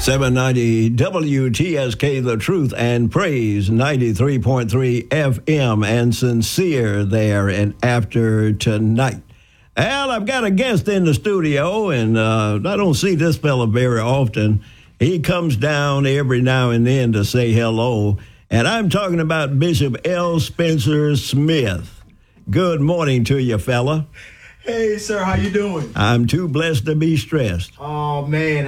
790 WTSK, The Truth and Praise, 93.3 FM, and Sincere there and after tonight. Well, I've got a guest in the studio, and I don't see this fella very often. He comes down every now and then to say hello, and I'm talking about Bishop L. Spencer Smith. Good morning to you, fella. Hey, sir, how you doing? I'm too blessed to be stressed. Oh, man.